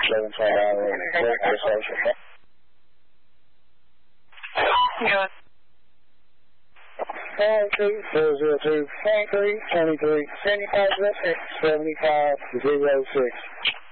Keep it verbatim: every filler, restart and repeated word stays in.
seven five radio station. Yeah. Five two four zero two five three twenty three seventy five seventy five zero six.